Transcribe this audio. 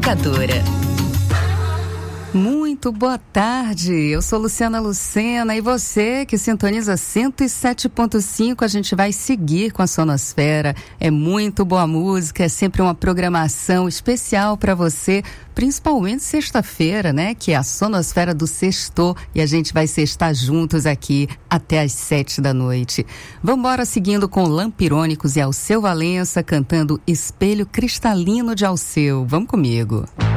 Educadora. Muito boa tarde, eu sou Luciana Lucena e você que sintoniza 107.5, a gente vai seguir com a Sonosfera. É muito boa música, é sempre uma programação especial para você, principalmente sexta-feira, né? Que é a Sonosfera do Sextou e a gente vai sextar juntos aqui até às 7 da noite. Vamos embora seguindo com Lampirônicos e Alceu Valença cantando Espelho Cristalino de Alceu. Vamos comigo.